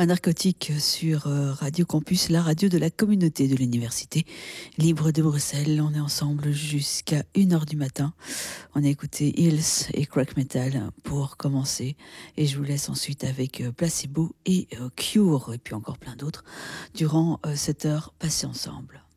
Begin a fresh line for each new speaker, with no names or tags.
Un narcotique sur Radio Campus, la radio de la communauté de l'Université libre de Bruxelles. On est ensemble jusqu'à 1h du matin. On a écouté Hills et Crack Metal pour commencer. Et je vous laisse ensuite avec Placebo et Cure, et puis encore plein d'autres, durant cette heure passée ensemble.